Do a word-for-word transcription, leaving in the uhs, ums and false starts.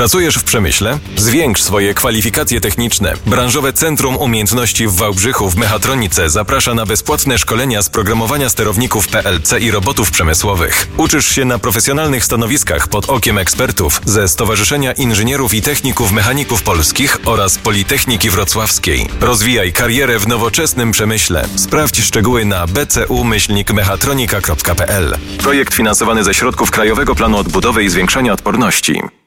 Pracujesz w przemyśle? Zwiększ swoje kwalifikacje techniczne. Branżowe Centrum Umiejętności w Wałbrzychu w Mechatronice zaprasza na bezpłatne szkolenia z programowania sterowników P L C i robotów przemysłowych. Uczysz się na profesjonalnych stanowiskach pod okiem ekspertów ze Stowarzyszenia Inżynierów i Techników Mechaników Polskich oraz Politechniki Wrocławskiej. Rozwijaj karierę w nowoczesnym przemyśle. Sprawdź szczegóły na b c u myślnik mechatronika kropka p l. Projekt finansowany ze środków Krajowego Planu Odbudowy i Zwiększania Odporności.